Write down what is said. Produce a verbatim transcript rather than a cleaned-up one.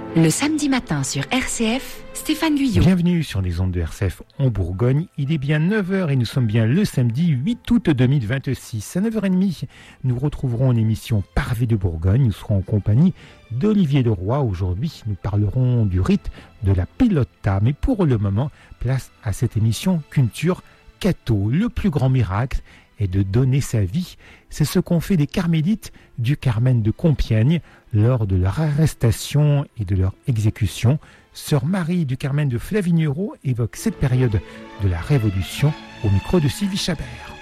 Le samedi matin sur R C F, Stéphane Guyot. Bienvenue sur les ondes de R C F en Bourgogne. Il est bien neuf heures et nous sommes bien le samedi huit août deux mille vingt-six. À neuf heures trente, nous retrouverons l'émission Parvé de Bourgogne. Nous serons en compagnie d'Olivier Leroy. Aujourd'hui, nous parlerons du rite de la Pilota. Mais pour le moment, place à cette émission Culture Catho. Le plus grand miracle est de donner sa vie. C'est ce qu'ont fait les carmélites du Carmel de Compiègne lors de leur arrestation et de leur exécution. Sœur Marie du Carmel de Flavignerot évoque cette période de la Révolution au micro de Sylvie Chabert.